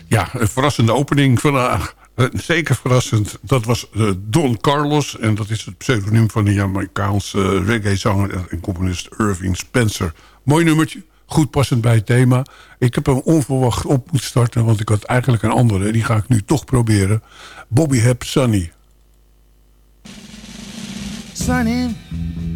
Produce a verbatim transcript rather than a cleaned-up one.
Ja, een verrassende opening vandaag. Uh, zeker verrassend. Dat was uh, Don Carlos. En dat is het pseudoniem van de Jamaicaanse uh, reggae-zanger en componist Irving Spencer. Mooi nummertje. Goed passend bij het thema. Ik heb hem onverwacht op moeten starten. Want ik had eigenlijk een andere. Die ga ik nu toch proberen. Bobby Hebb, Sunny. Sunny,